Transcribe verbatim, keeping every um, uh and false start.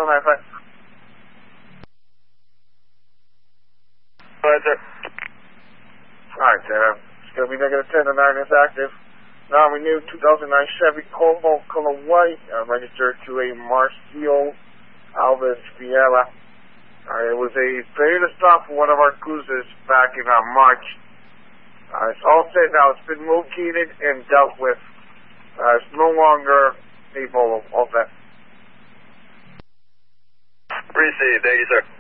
nine five. Go ahead, sir. Alright, Sarah. It's going to be negative ten to nine is active. Non-renewed two thousand nine Chevy Cobalt color white, uh, registered to a Marcio Alves Fiera. Uh, it was a failure to stop for one of our cruisers back in uh, March. Uh, it's all set now. It's been located and dealt with. Uh, it's no longer a Volvo. All set. Received. Thank you, sir.